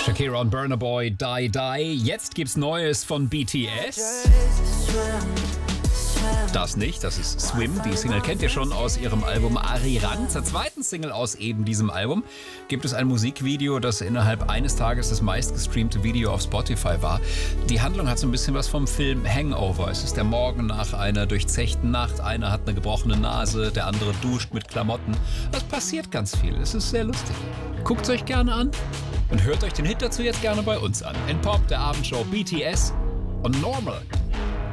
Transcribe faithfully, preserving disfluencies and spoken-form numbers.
Shakira und Burna Boy, Die Die. Jetzt gibt's Neues von B T S. Das nicht, das ist Swim. Die Single kennt ihr schon aus ihrem Album Arirang. Zur zweiten Single aus eben diesem Album gibt es ein Musikvideo, das innerhalb eines Tages das meistgestreamte Video auf Spotify war. Die Handlung hat so ein bisschen was vom Film Hangover. Es ist der Morgen nach einer durchzechten Nacht. Einer hat eine gebrochene Nase, der andere duscht mit Klamotten. Es passiert ganz viel. Es ist sehr lustig. Guckt es euch gerne an und hört euch den Hit dazu jetzt gerne bei uns an. In Pop, der Abendshow B T S und Normal.